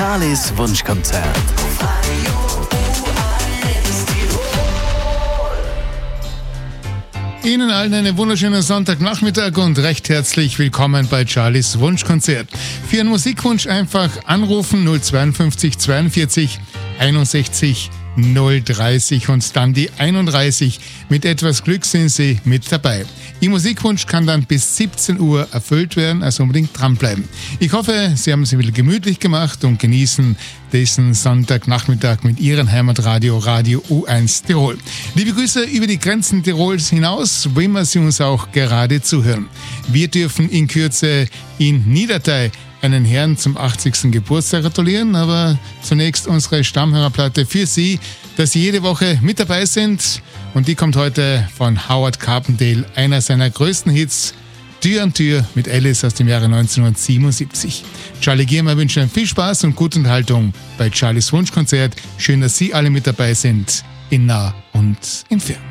Charlies Wunschkonzert. Ihnen allen einen wunderschönen Sonntagnachmittag und recht herzlich willkommen bei Charlies Wunschkonzert. Für einen Musikwunsch einfach anrufen 052 42 61 030 und dann die 31. Mit etwas Glück sind Sie mit dabei. Ihr Musikwunsch kann dann bis 17 Uhr erfüllt werden, also unbedingt dranbleiben. Ich hoffe, Sie haben es wieder gemütlich gemacht und genießen diesen Sonntagnachmittag mit Ihrem Heimatradio, Radio U1 Tirol. Liebe Grüße über die Grenzen Tirols hinaus, wo immer Sie uns auch gerade zuhören. Wir dürfen in Kürze in Niedertei einen Herrn zum 80. Geburtstag gratulieren, aber zunächst unsere Stammhörerplatte für Sie, dass Sie jede Woche mit dabei sind. Und die kommt heute von Howard Carpendale, einer seiner größten Hits, Tür an Tür mit Alice aus dem Jahre 1977. Charlie Giermer wünscht Ihnen viel Spaß und gute Unterhaltung bei Charlies Wunschkonzert. Schön, dass Sie alle mit dabei sind, in nah und in fern.